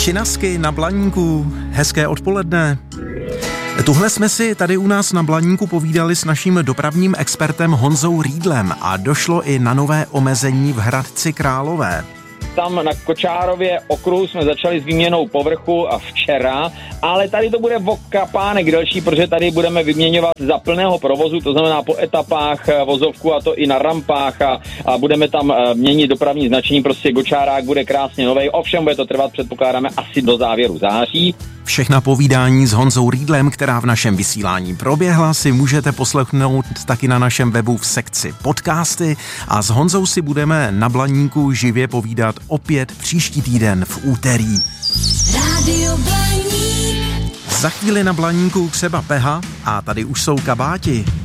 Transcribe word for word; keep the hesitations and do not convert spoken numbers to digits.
Činasky na Blaníku, hezké odpoledne. Tuhle jsme si tady u nás na Blaníku povídali s naším dopravním expertem Honzou Riedlem a došlo i na nové omezení v Hradci Králové. Tam na Kočárově okruhu jsme začali s výměnou povrchu a včera, ale tady to bude o kapánek delší, protože tady budeme vyměňovat za plného provozu, to znamená po etapách vozovku a to i na rampách a, a budeme tam měnit dopravní značení, prostě Kočárák bude krásně novej, ovšem bude to trvat, předpokládáme, asi do závěru září. Všechna povídání s Honzou Riedlem, která v našem vysílání proběhla, si můžete poslechnout taky na našem webu v sekci podcasty a s Honzou si budeme na Blaníku živě povídat opět příští týden v úterý. Rádio Blaník. Za chvíli na Blaníku třeba Peha a tady už jsou kabáti.